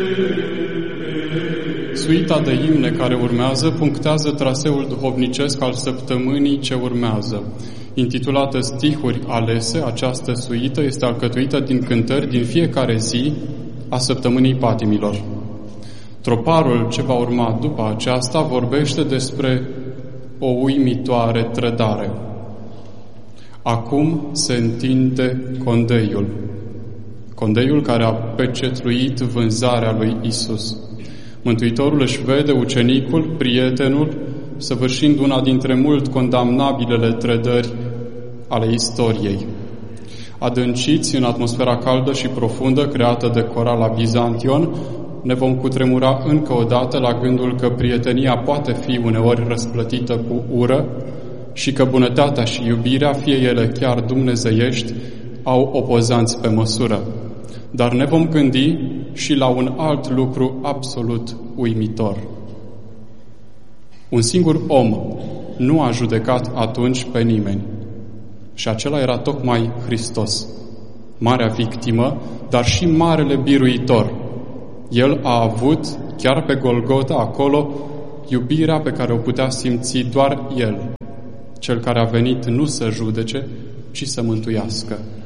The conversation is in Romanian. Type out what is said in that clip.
Suita de imne care urmează punctează traseul duhovnicesc al săptămânii ce urmează. Intitulată Stihuri alese, această suită este alcătuită din cântări din fiecare zi a săptămânii patimilor. Troparul ce va urma după aceasta vorbește despre o uimitoare trădare. Acum se întinde condeiul. Condeiul care a pecetluit vânzarea lui Isus. Mântuitorul își vede ucenicul, prietenul, săvârșind una dintre mult condamnabilele trădări ale istoriei. Adânciți în atmosfera caldă și profundă creată de corala Bizantion, ne vom cutremura încă o dată la gândul că prietenia poate fi uneori răsplătită cu ură și că bunătatea și iubirea, fie ele chiar dumnezeiești, au opozanți pe măsură. Dar ne vom gândi și la un alt lucru absolut uimitor. Un singur om nu a judecat atunci pe nimeni. Și acela era tocmai Hristos, marea victimă, dar și marele biruitor. El a avut, chiar pe Golgota, acolo, iubirea pe care o putea simți doar El, Cel care a venit nu să judece, ci să mântuiască.